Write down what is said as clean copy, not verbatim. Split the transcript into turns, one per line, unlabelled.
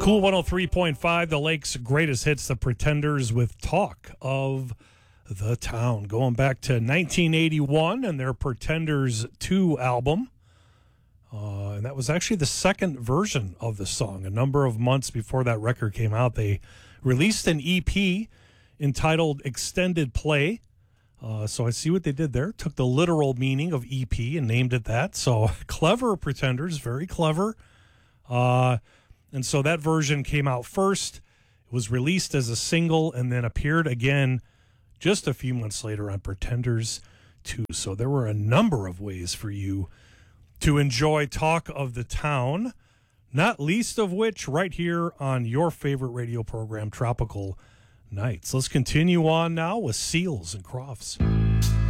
Cool 103.5, the Lake's greatest hits, the Pretenders with Talk of the Town. Going back to 1981 and their Pretenders 2 album. And that was actually the second version of the song. A number of months before that record came out, they released an EP entitled Extended Play. So I see what they did there. Took the literal meaning of EP and named it that. So clever Pretenders, very clever. And so that version came out first. It was released as a single and then appeared again just a few months later on Pretenders 2. So there were a number of ways for you to enjoy Talk of the Town, not least of which right here on your favorite radio program, Tropical Nights. Let's continue on now with Seals and Crofts.